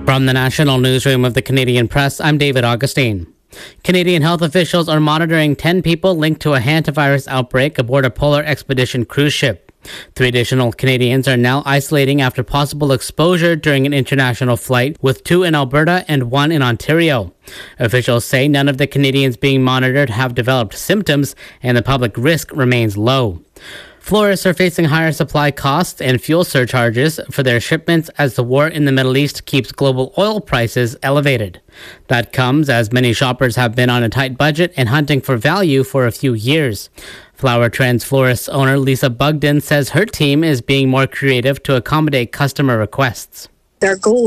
From the National Newsroom of the Canadian Press, I'm David Augustine. Canadian health officials are monitoring 10 people linked to a hantavirus outbreak aboard a Polar Expedition cruise ship. 3 additional Canadians are now isolating after possible exposure during an international flight, with 2 in Alberta and 1 in Ontario. Officials say none of the Canadians being monitored have developed symptoms, and the public risk remains low. Florists are facing higher supply costs and fuel surcharges for their shipments as the war in the Middle East keeps global oil prices elevated. That comes as many shoppers have been on a tight budget and hunting for value for a few years. Flower Trends florist owner Lisa Bugden says her team is being more creative to accommodate customer requests. Their goal